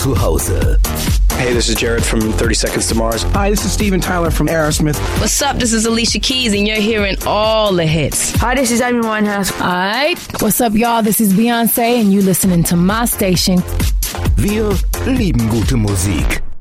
zu Hause. Hey, this is Jared from 30 Seconds to Mars. Hi, this is Steven Tyler from Aerosmith. What's up? This is Alicia Keys, and you're hearing all the hits. Hi, this is Amy Winehouse. All right. What's up, y'all? This is Beyonce, and you listening to my station. Wir lieben gute Musik.